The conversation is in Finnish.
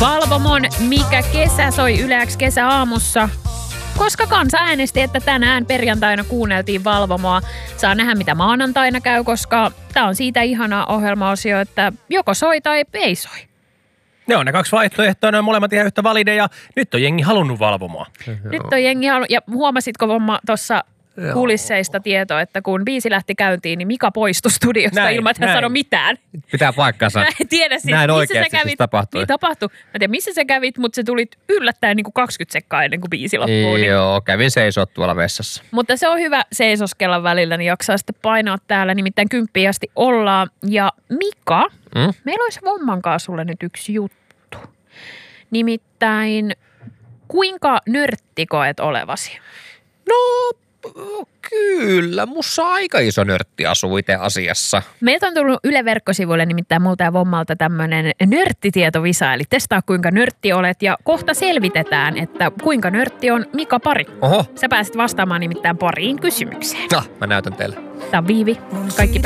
Valvomon Mikä kesä soi Yle X kesäaamussa, koska kansa äänesti, että tänään perjantaina kuunneltiin Valvomoa. Saa nähdä, mitä maanantaina käy, koska tämä on siitä ihana ohjelmaosio, että joko soi tai ei soi. Ne on ne kaksi vaihtoehtoa, ne on molemmat ihan yhtä valideja. Nyt on jengi halunnut Valvomoa. Nyt on jengi halunnut, ja huomasitko Vomma tuossa kulisseista tietoa, että kun biisi lähti käyntiin, niin Mika poistui studiosta ilman, että hän sanoi mitään. Pitää paikkansa. Mä en tiedä siis, näin missä oikeasti sä kävit. siis tapahtui. Niin tapahtui. Mä en tiedä, missä sä kävit, mutta se tulit yllättäen niin kuin 20 sekkaa ennen kuin biisi loppuu. Niin. Joo, kävin seisoo tuolla vessassa. Mutta se on hyvä seisoskella välillä, niin jaksaa sitten painaa täällä. Nimittäin 10 asti ollaan. Ja Mika, meillä olisi Vomman kanssa sulle nyt yksi juttu. Nimittäin, kuinka nörtti koet olevasi? No, kyllä. Mussa aika iso nörtti asuu itse asiassa. Meiltä on tullut Yle verkkosivuille nimittäin multa ja Vommalta tämmöinen nörttitietovisa. Eli testaa kuinka nörtti olet ja kohta selvitetään, että kuinka nörtti on Mika Pari. Oho. Sä pääset vastaamaan nimittäin pariin kysymykseen. Mä näytän teille. Tää on Viivi. Kaikki